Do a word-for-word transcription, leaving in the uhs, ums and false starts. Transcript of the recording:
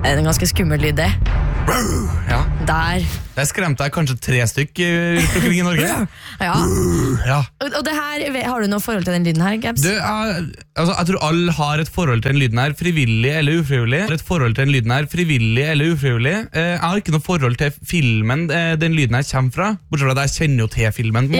En ganske skummel lyd det. Ja. Der. Der skremte jeg kanskje tre stykk rundt omkring i Norge. Ja. Ja. Og, og det her, har du noe forhold til den lyden her, Gabs? Du, jeg, altså, jeg tror alle har et forhold til den lyden her, frivillig eller ufrivillig. Et forhold til den lyden her, frivillig eller ufrivillig. Eh, jeg har ikke noe forhold til filmen eh, den lyden her kommer fra, bortsett fra at jeg kjenner jo til filmen.